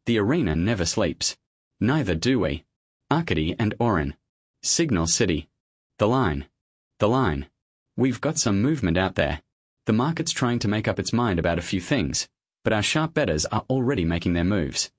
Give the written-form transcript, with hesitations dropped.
The arena never sleeps. Neither do we. Arcady and Orin. Signal City. The line. The line. We've got some movement out there. The market's trying to make up its mind about a few things, but our sharp bettors are already making their moves.